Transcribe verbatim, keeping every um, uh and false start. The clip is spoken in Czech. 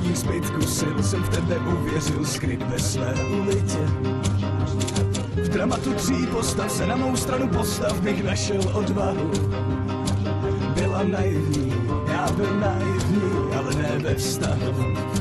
poslední zbytku sil jsem v tebe uvěřil, skryt ve své ulitě. V dramatu tří postav se na mou stranu postav, bych našel odvahu. Byla naivní, já byl naivní, ale ne ve vztahu.